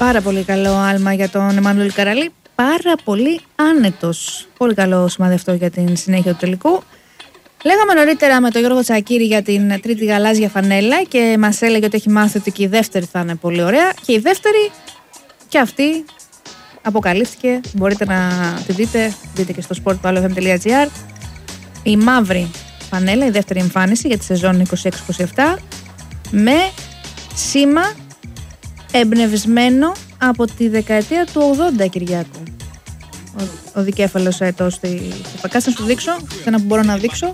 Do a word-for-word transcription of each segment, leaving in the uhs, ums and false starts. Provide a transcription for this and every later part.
πάρα πολύ καλό άλμα για τον Εμμανουήλ Καραλή. Πάρα πολύ άνετος. Πολύ καλό σημάδι αυτό για την συνέχεια του τελικού. Λέγαμε νωρίτερα με τον Γιώργο Τσακίρη για την τρίτη γαλάζια φανέλα και μας έλεγε ότι έχει μάθει ότι και η δεύτερη θα είναι πολύ ωραία. Και η δεύτερη και αυτή αποκαλύφθηκε. Μπορείτε να τη δείτε, δείτε και στο sport.alfm.gr. Η μαύρη φανέλα, η δεύτερη εμφάνιση για τη σεζόν είκοσι έξι είκοσι επτά, με σήμα εμπνευσμένο από τη δεκαετία του ογδόντα, Κυριάκο. Ο, ο δικέφαλος έτος στη Κάτσε να σου δείξω, ένα που μπορώ να δείξω.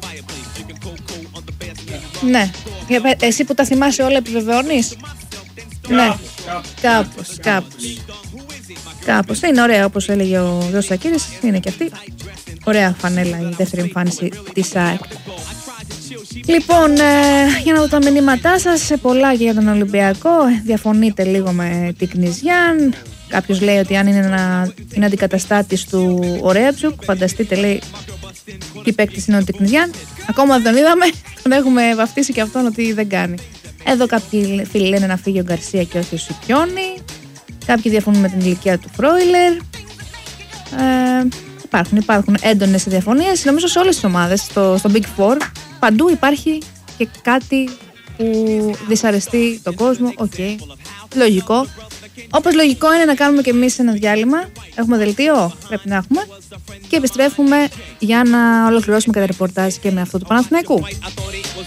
Ναι, εσύ που τα θυμάσαι όλα επιβεβαιώνεις. Ναι, κάπως, κάπως. Κάπως, είναι ωραία όπως έλεγε ο Γιώργος Σακύρης, είναι και αυτή. Ωραία φανέλα η δεύτερη εμφάνιση της ΑΕΚ. Λοιπόν, ε, για να δω τα μηνύματά σας, πολλά και για τον Ολυμπιακό. Διαφωνείτε λίγο με την Κνιζιάν. Κάποιος λέει ότι αν είναι, ένα, είναι αντικαταστάτης του Ορέατσουκ, φανταστείτε, λέει, τι παίκτης είναι ο Τικνιζιάν. Ακόμα δεν τον είδαμε, τον έχουμε βαφτίσει και αυτόν ότι δεν κάνει. Εδώ κάποιοι φίλοι λένε να φύγει ο Γκαρσία και όχι ο Σικιόνι. Κάποιοι διαφωνούν με την ηλικία του Φρόιλερ. Ε, υπάρχουν, υπάρχουν έντονες διαφωνίες. Νομίζω σε όλες τις ομάδες, στο, στο Big Four, παντού υπάρχει και κάτι που δυσαρεστεί τον κόσμο. Οκ, okay. Λογικό. Όπως λογικό είναι να κάνουμε και εμείς ένα διάλειμμα. Έχουμε δελτίο, πρέπει να έχουμε. Και επιστρέφουμε για να ολοκληρώσουμε και τα ρεπορτάζ και με αυτό του Παναθηναϊκού.